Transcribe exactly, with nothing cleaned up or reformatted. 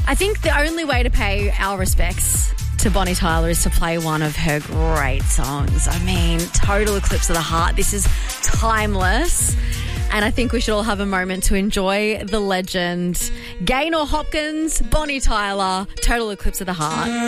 I think the only way to pay our respects to Bonnie Tyler is to play one of her great songs. I mean, Total Eclipse of the Heart. This is timeless. And I think we should all have a moment to enjoy the legend. Gaynor Hopkins, Bonnie Tyler, Total Eclipse of the Heart.